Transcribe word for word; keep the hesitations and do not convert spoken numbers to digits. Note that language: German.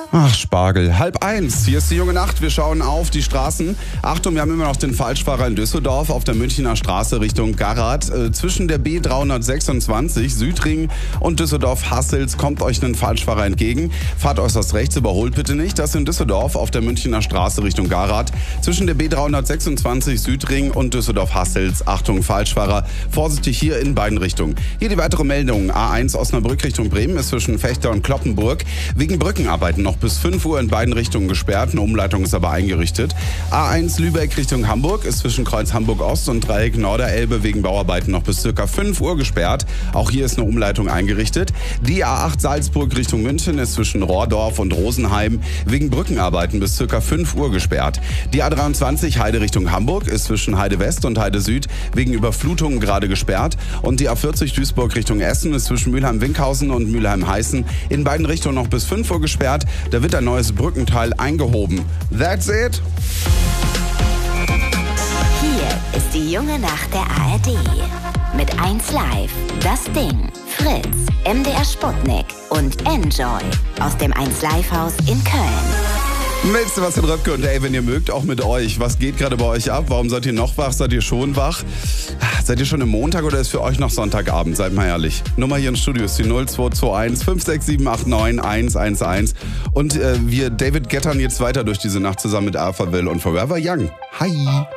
Ach, Spargel. Halb eins. Hier ist die junge Nacht. Wir schauen auf die Straßen. Achtung, wir haben immer noch den Falschfahrer in Düsseldorf auf der Münchner Straße Richtung Garat. Äh, zwischen der B dreihundertsechsundzwanzig Südring und Düsseldorf-Hassels kommt euch ein Falschfahrer entgegen. Fahrt äußerst rechts, überholt bitte nicht. Das ist in Düsseldorf auf der Münchner Straße Richtung Garat. Zwischen der B dreihundertsechsundzwanzig Südring und Düsseldorf-Hassels. Achtung, Falschfahrer. Vorsichtig hier in beiden Richtungen. Hier die weitere Meldung. A eins Osnabrück Richtung Bremen ist zwischen Fechter und Kloppenburg wegen Brückenarbeiten noch bis fünf Uhr in beiden Richtungen gesperrt. Eine Umleitung ist aber eingerichtet. A eins Lübeck Richtung Hamburg ist zwischen Kreuz Hamburg Ost und Dreieck Norderelbe wegen Bauarbeiten noch bis circa fünf Uhr gesperrt. Auch hier ist eine Umleitung eingerichtet. Die A acht Salzburg Richtung München ist zwischen Rohrdorf und Rosenheim wegen Brückenarbeiten bis circa fünf Uhr gesperrt. Die A dreiundzwanzig Heide Richtung Hamburg ist zwischen Heide West und Heide Süd wegen Überflutungen gerade gesperrt. Und die A vierzig Duisburg Richtung Essen ist zwischen Mülheim-Winkhausen und Mülheim-Heißen in beiden Richtungen noch bis fünf Uhr gesperrt. Da wird ein neues Brückenteil eingehoben. That's it. Hier ist die junge Nacht der A R D. Mit eins Live, Das Ding, Fritz, M D R Sputnik und Enjoy aus dem eins Live Haus in Köln. Mit Sebastian Röpke und ey, wenn ihr mögt, auch mit euch. Was geht gerade bei euch ab? Warum seid ihr noch wach? Seid ihr schon wach? Seid ihr schon im Montag oder ist für euch noch Sonntagabend? Seid mal ehrlich. Nummer hier im Studio ist die null zwei zwei eins fünf sechs sieben acht neun eins eins eins. Und äh, wir David Gettern jetzt weiter durch diese Nacht zusammen mit Alphaville und Forever Young. Hi!